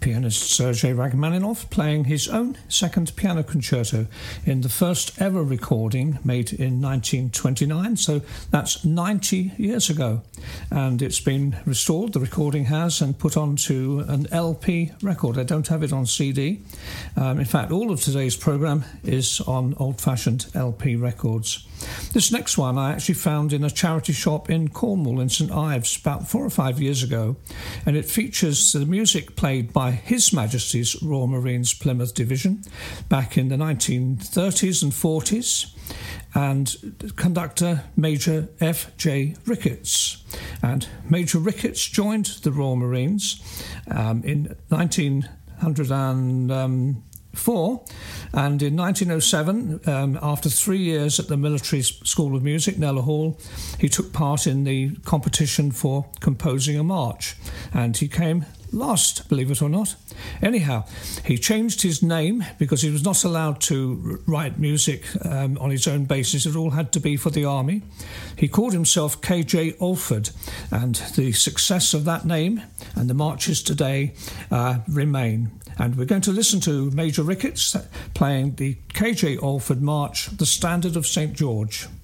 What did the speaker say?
Pianist Sergei Rachmaninoff playing his own second piano concerto in the first ever recording made in 1929, so that's 90 years ago. And it's been restored, the recording has, and put onto an LP record. I don't have it on CD. In fact, all of today's programme is on old-fashioned LP records. This next one I actually found in a charity shop in Cornwall in St Ives about 4 or 5 years ago, and it features the music played by His Majesty's Royal Marines Plymouth Division back in the 1930s and 40s, and conductor Major F.J. Ricketts. And Major Ricketts joined the Royal Marines in 1904, and in 1907, after 3 years at the Military School of Music, Kneller Hall, he took part in the competition for composing a march, and he came last, believe it or not. Anyhow, he changed his name because he was not allowed to write music on his own basis. It all had to be for the army. He called himself K.J. Alford, and the success of that name and the marches today remain. And we're going to listen to Major Ricketts playing the K.J. Alford March, The Standard of St. George.